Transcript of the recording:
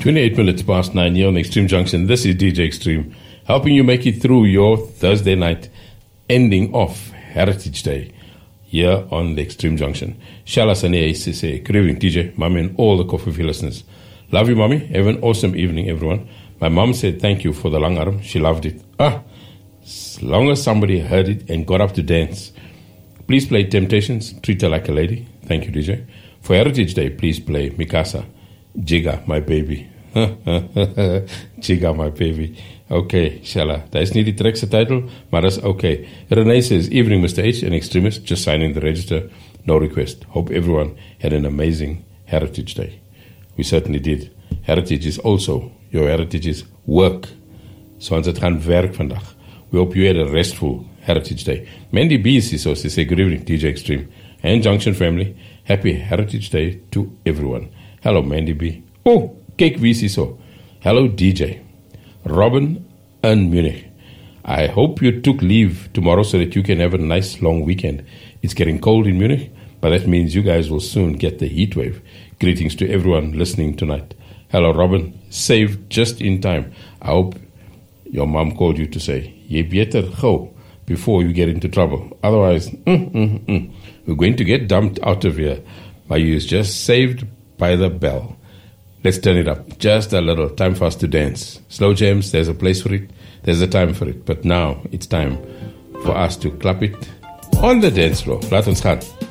28 minutes past 9 here on Extreme Junction. This is DJ Extreme, helping you make it through your Thursday night, ending off Heritage Day here on the Extreme Junction. Shala Sane say, good evening, DJ, Mommy, and all the Coffee listeners. Love you, Mommy. Have an awesome evening, everyone. My mom said thank you for the long arm. She loved it. As long as somebody heard it and got up to dance. Please play Temptations, Treat Her Like a Lady. Thank you, DJ. For Heritage Day, please play Mikasa, Jigga, My Baby. Jigga, My Baby. Okay, Shala. Daar is niet die trackse title, maar dat is okay. Renee says, evening, Mr. H, an extremist, just signing the register, no request. Hope everyone had an amazing Heritage Day. We certainly did. Heritage is also, your heritage is work. So ons het gaan werk vandag. We hope you had a restful Heritage Day. Mandy B is so she say, good evening, DJ Extreme and Junction family. Happy Heritage Day to everyone. Hello, Mandy B. Oh, Cake VC so. Hello, DJ. Robin in Munich. I hope you took leave tomorrow so that you can have a nice long weekend. It's getting cold in Munich, but that means you guys will soon get the heat wave. Greetings to everyone listening tonight. Hello, Robin. Saved just in time. I hope your mom called you to say, "Je beter go," before you get into trouble. Otherwise, we're going to get dumped out of here. My you is just saved by the bell. Let's turn it up just a little. Time for us to dance. Slow jams, there's a place for it. There's a time for it. But now it's time for us to clap it on the dance floor. Laat ons gaan.